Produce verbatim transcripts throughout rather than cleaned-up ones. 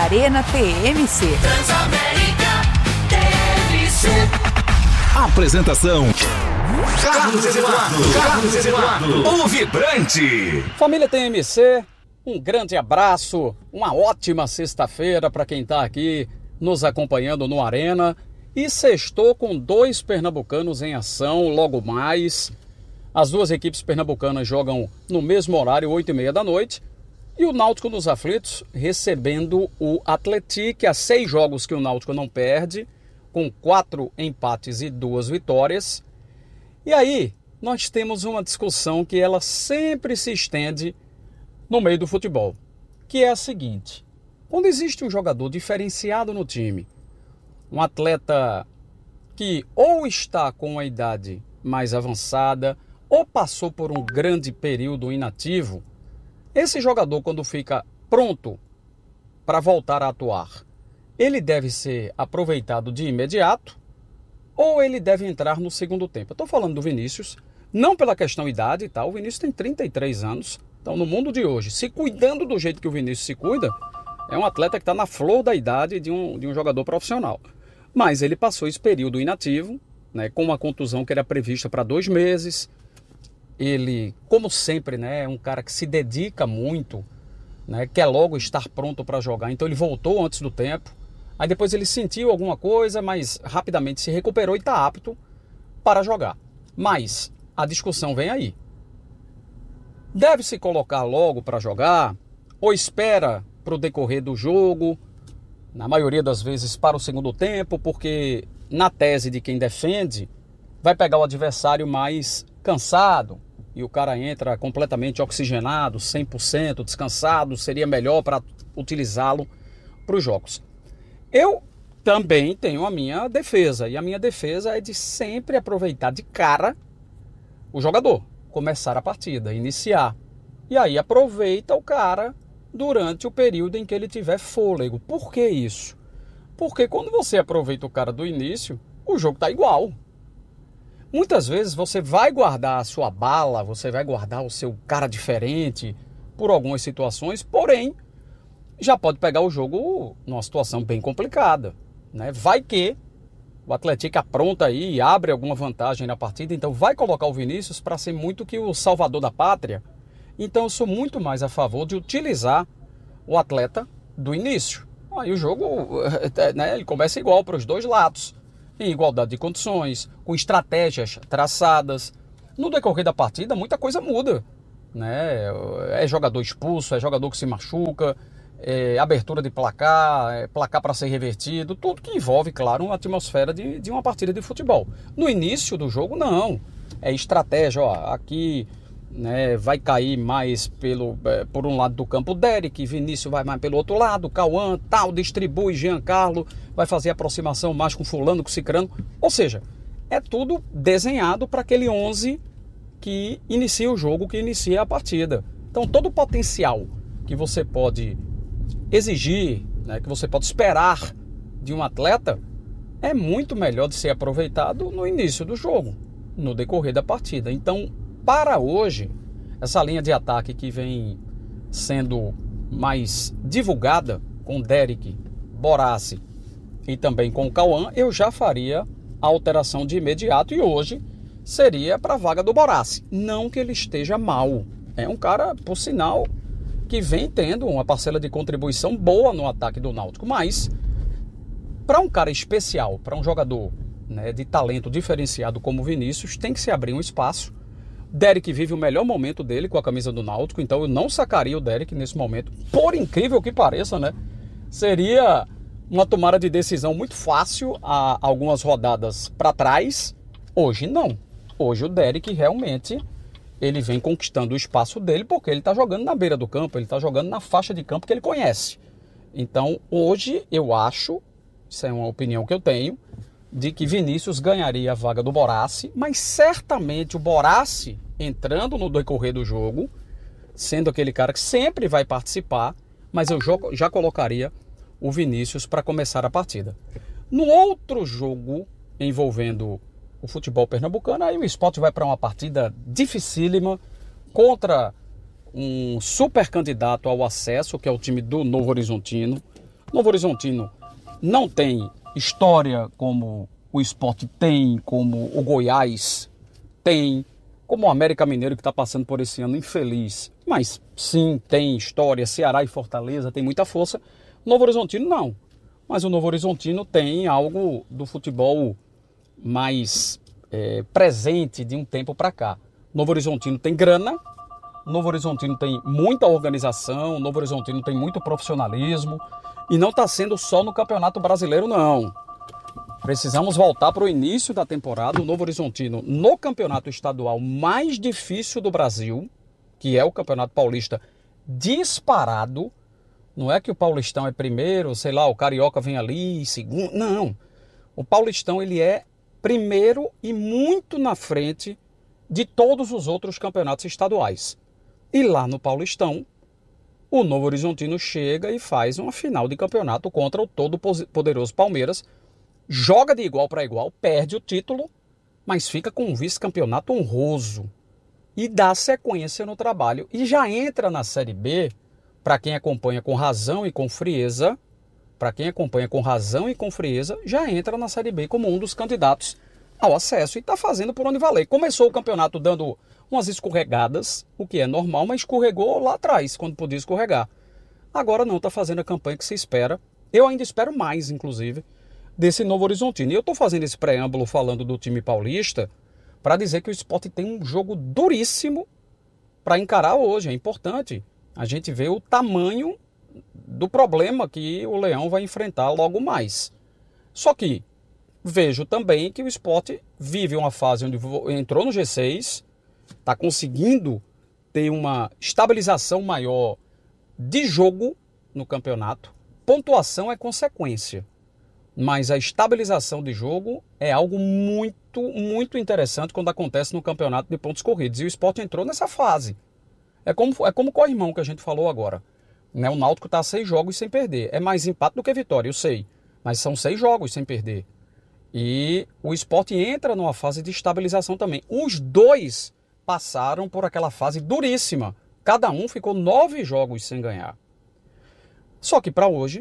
Arena T M C. Transamérica T M C. Apresentação: Carlos Eduardo. Carlos Eduardo, o vibrante. Família T M C, um grande abraço, uma ótima sexta-feira para quem está aqui nos acompanhando no Arena. E sextou com dois pernambucanos em ação logo mais. As duas equipes pernambucanas jogam no mesmo horário, oito e meia da noite. E o Náutico nos aflitos recebendo o Atlético. Há seis jogos que o Náutico não perde, com quatro empates e duas vitórias. E aí nós temos uma discussão que ela sempre se estende no meio do futebol, que é a seguinte: quando existe um jogador diferenciado no time, um atleta que ou está com uma idade mais avançada ou passou por um grande período inativo, esse jogador, quando fica pronto para voltar a atuar, ele deve ser aproveitado de imediato ou ele deve entrar no segundo tempo? Eu estou falando do Vinícius, não pela questão idade e tal. O Vinícius tem trinta e três anos, então no mundo de hoje, se cuidando do jeito que o Vinícius se cuida, é um atleta que está na flor da idade de um, de um jogador profissional. Mas ele passou esse período inativo, né, com uma contusão que era prevista para dois meses. Ele, como sempre, né, é um cara que se dedica muito, né, quer logo estar pronto para jogar. Então ele voltou antes do tempo. Aí depois ele sentiu alguma coisa, mas rapidamente se recuperou e está apto para jogar. Mas a discussão vem aí. Deve se colocar logo para jogar ou espera para o decorrer do jogo? Na maioria das vezes para o segundo tempo, porque na tese de quem defende, vai pegar o adversário mais cansado e o cara entra completamente oxigenado, cem por cento descansado, seria melhor para utilizá-lo para os jogos. Eu também tenho a minha defesa, e a minha defesa é de sempre aproveitar de cara o jogador, começar a partida, iniciar. E aí aproveita o cara durante o período em que ele tiver fôlego. Por que isso? Porque quando você aproveita o cara do início, o jogo está igual. Muitas vezes você vai guardar a sua bala, você vai guardar o seu cara diferente por algumas situações, porém, já pode pegar o jogo numa situação bem complicada, né? Vai que o Atlético apronta aí e abre alguma vantagem na partida, então vai colocar o Vinícius para ser muito que o salvador da pátria. Então eu sou muito mais a favor de utilizar o atleta do início. Aí o jogo, né, ele começa igual para os dois lados, em igualdade de condições, com estratégias traçadas. No decorrer da partida muita coisa muda, né? É jogador expulso, é jogador que se machuca, é abertura de placar, é placar para ser revertido, tudo que envolve, claro, uma atmosfera de, de uma partida de futebol. No início do jogo não, é estratégia, ó, aqui, né, vai cair mais pelo, é, por um lado do campo o Derek, Vinícius vai mais pelo outro lado, Cauã, tal, distribui, Giancarlo vai fazer aproximação mais com fulano, com cicrano. Ou seja, é tudo desenhado para aquele onze que inicia o jogo, que inicia a partida. Então todo o potencial que você pode exigir, né, que você pode esperar de um atleta, é muito melhor de ser aproveitado no início do jogo, no decorrer da partida. Então, para hoje, essa linha de ataque que vem sendo mais divulgada com Derek, Borassi e também com o Cauã, eu já faria a alteração de imediato e hoje seria para a vaga do Borassi. Não que ele esteja mal, é um cara, por sinal, que vem tendo uma parcela de contribuição boa no ataque do Náutico, mas para um cara especial, para um jogador, né, de talento diferenciado como o Vinícius, tem que se abrir um espaço. Derek vive o melhor momento dele com a camisa do Náutico, então eu não sacaria o Derek nesse momento, por incrível que pareça, né? Seria uma tomada de decisão muito fácil há algumas rodadas para trás. Hoje não. Hoje o Derek realmente ele vem conquistando o espaço dele porque ele está jogando na beira do campo, ele está jogando na faixa de campo que ele conhece. Então hoje eu acho, isso é uma opinião que eu tenho, de que Vinícius ganharia a vaga do Borassi, mas certamente o Borassi entrando no decorrer do jogo, sendo aquele cara que sempre vai participar, mas eu já colocaria o Vinícius para começar a partida. No outro jogo envolvendo o futebol pernambucano, aí o Sport vai para uma partida dificílima contra um super candidato ao acesso, que é o time do Novo Horizontino. Novo Horizontino não tem história como o Sport tem, como o Goiás tem, como o América Mineiro que está passando por esse ano infeliz. Mas sim, tem história, Ceará e Fortaleza tem muita força. Novo Horizontino não. Mas o Novo Horizontino tem algo do futebol mais é, presente de um tempo para cá. Novo Horizontino tem grana, Novo Horizontino tem muita organização, Novo Horizontino tem muito profissionalismo e não está sendo só no Campeonato Brasileiro, não. Precisamos voltar para o início da temporada. O Novo Horizontino no campeonato estadual mais difícil do Brasil, que é o Campeonato Paulista, disparado. Não é que o Paulistão é primeiro, sei lá, o Carioca vem ali, segundo. Não. O Paulistão ele é primeiro e muito na frente de todos os outros campeonatos estaduais. E lá no Paulistão, o Novo Horizontino chega e faz uma final de campeonato contra o todo poderoso Palmeiras. Joga de igual para igual, perde o título, mas fica com um vice-campeonato honroso. E dá sequência no trabalho. E já entra na Série B, para quem acompanha com razão e com frieza, para quem acompanha com razão e com frieza, já entra na Série B como um dos candidatos ao acesso e está fazendo por onde valer. Começou o campeonato dando umas escorregadas, o que é normal, mas escorregou lá atrás, quando podia escorregar. Agora não, está fazendo a campanha que se espera. Eu ainda espero mais, inclusive, desse Novo Horizontino. E eu estou fazendo esse preâmbulo falando do time paulista para dizer que o Sport tem um jogo duríssimo para encarar hoje. É importante a gente ver o tamanho do problema que o Leão vai enfrentar logo mais. Só que vejo também que o Sport vive uma fase onde entrou no G seis, está conseguindo ter uma estabilização maior de jogo no campeonato. Pontuação é consequência, mas a estabilização de jogo é algo muito, muito interessante quando acontece no campeonato de pontos corridos. E o Sport entrou nessa fase. É como, é como o corrimão que a gente falou agora. Né? O Náutico está a seis jogos sem perder. É mais empate do que vitória, eu sei. Mas são seis jogos sem perder. E o Sport entra numa fase de estabilização também. Os dois passaram por aquela fase duríssima. Cada um ficou nove jogos sem ganhar. Só que para hoje,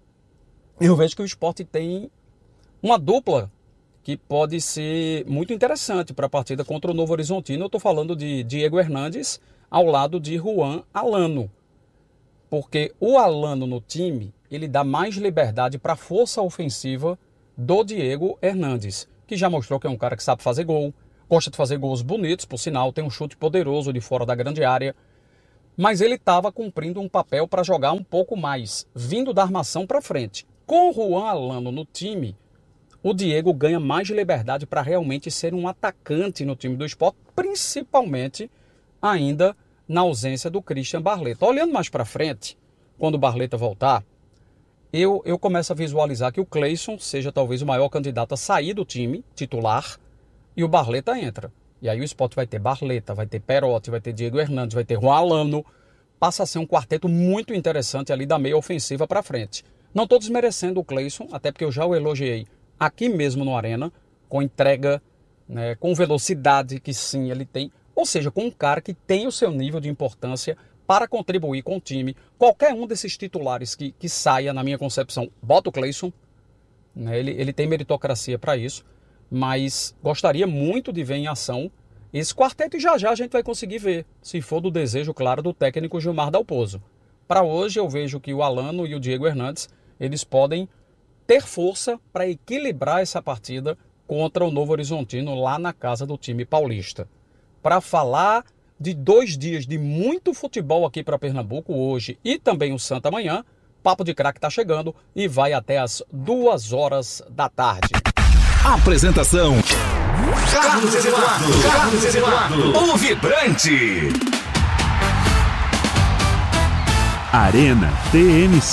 eu vejo que o Sport tem uma dupla que pode ser muito interessante para a partida contra o Novo Horizontino. Eu estou falando de Diego Hernandes ao lado de Juan Alano. Porque o Alano no time, ele dá mais liberdade para a força ofensiva do Diego Hernandes, que já mostrou que é um cara que sabe fazer gol, gosta de fazer gols bonitos, por sinal, tem um chute poderoso de fora da grande área, mas ele estava cumprindo um papel para jogar um pouco mais, vindo da armação para frente. Com o Juan Alano no time, o Diego ganha mais liberdade para realmente ser um atacante no time do Sport, principalmente ainda na ausência do Christian Barleta. Olhando mais para frente, quando o Barleta voltar, eu, eu começo a visualizar que o Cleison seja talvez o maior candidato a sair do time titular e o Barleta entra. E aí o Sport vai ter Barleta, vai ter Perotti, vai ter Diego Hernandes, vai ter Juan Alano. Passa a ser um quarteto muito interessante ali da meia ofensiva para frente. Não estou desmerecendo o Cleison, até porque eu já o elogiei aqui mesmo no Arena, com entrega, né, com velocidade que sim ele tem. Ou seja, com um cara que tem o seu nível de importância para contribuir com o time. Qualquer um desses titulares que, que saia, na minha concepção, bota o Cleison. Né, ele, ele tem meritocracia para isso. Mas gostaria muito de ver em ação esse quarteto e já já a gente vai conseguir ver, se for do desejo, claro, do técnico Gilmar Dalpozo. Para hoje eu vejo que o Alano e o Diego Hernandes, eles podem ter força para equilibrar essa partida contra o Novo Horizontino lá na casa do time paulista. Para falar de dois dias de muito futebol aqui para Pernambuco hoje e também o Santa amanhã, Papo de Craque está chegando e vai até as duas horas da tarde. Apresentação: Carlos Eduardo. Carlos Eduardo, o Vibrante. Arena T M C.